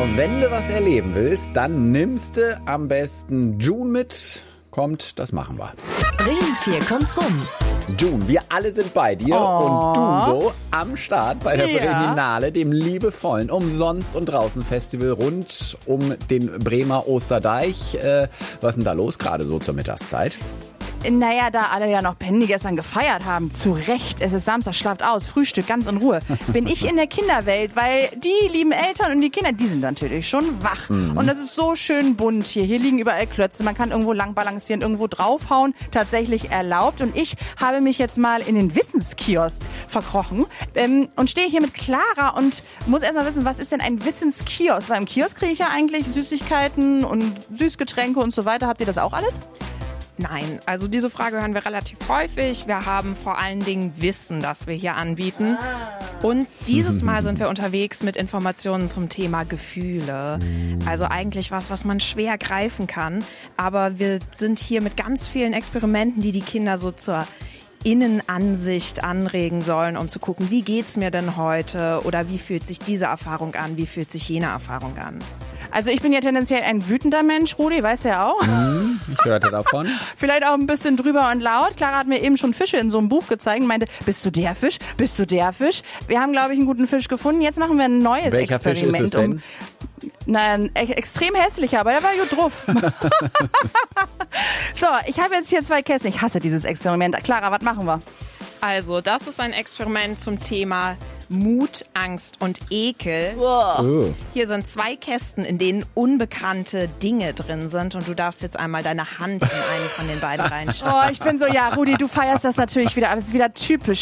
Wenn du was erleben willst, dann nimmst du am besten June mit. Kommt, das machen wir. Bremen 4 kommt rum. June, wir alle sind bei dir und du so am Start bei der Breminale, dem liebevollen Umsonst- und Draußen-Festival rund um den Bremer Osterdeich. Was ist denn da los, gerade so zur Mittagszeit? Naja, da alle ja noch pennen, die gestern gefeiert haben. Zu Recht, es ist Samstag, schlaft aus, Frühstück, ganz in Ruhe. Bin ich in der Kinderwelt, weil die lieben Eltern und die Kinder, die sind natürlich schon wach. Und das ist so schön bunt hier. Hier liegen überall Klötze, man kann irgendwo lang balancieren, irgendwo draufhauen, tatsächlich erlaubt. Und ich habe mich jetzt mal in den Wissenskiosk verkrochen und stehe hier mit Clara und muss erstmal wissen, was ist denn ein Wissenskiosk? Weil im Kiosk kriege ich ja eigentlich Süßigkeiten und Süßgetränke und so weiter. Habt ihr das auch alles? Nein, also diese Frage hören wir relativ häufig. Wir haben vor allen Dingen Wissen, das wir hier anbieten. Und dieses Mal sind wir unterwegs mit Informationen zum Thema Gefühle. Also eigentlich was man schwer greifen kann. Aber wir sind hier mit ganz vielen Experimenten, die Kinder so zur Innenansicht anregen sollen, um zu gucken, wie geht's mir denn heute oder wie fühlt sich diese Erfahrung an, wie fühlt sich jene Erfahrung an. Also ich bin ja tendenziell ein wütender Mensch, Rudi, weißt du ja auch. Ich hörte davon. Vielleicht auch ein bisschen drüber und laut. Clara hat mir eben schon Fische in so einem Buch gezeigt und meinte, bist du der Fisch? Bist du der Fisch? Wir haben, glaube ich, einen guten Fisch gefunden. Jetzt machen wir ein neues Welcher Experiment. Fisch ist es denn? Nein, extrem hässlicher, aber der war gut drauf. So, ich habe jetzt hier 2 Kästen. Ich hasse dieses Experiment. Clara, was machen wir? Also, das ist ein Experiment zum Thema Mut, Angst und Ekel. Hier sind 2 Kästen, in denen unbekannte Dinge drin sind und du darfst jetzt einmal deine Hand in einen von den beiden reinstecken. Oh, ich bin so, ja, Rudi, du feierst das natürlich wieder, aber es ist wieder typisch.